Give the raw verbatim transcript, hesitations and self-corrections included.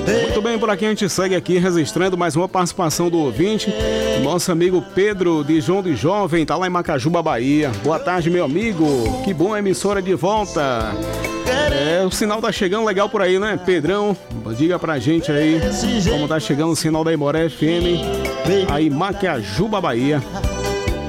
Muito bem, por aqui a gente segue aqui registrando mais uma participação do ouvinte, nosso amigo Pedro de João de Jovem, tá lá em Macajuba, Bahia. Boa tarde, meu amigo, que bom a emissora de volta. É, o sinal tá chegando legal por aí, né, Pedrão? Diga pra gente aí como tá chegando o sinal da Imoré F M aí em Macajuba, Bahia.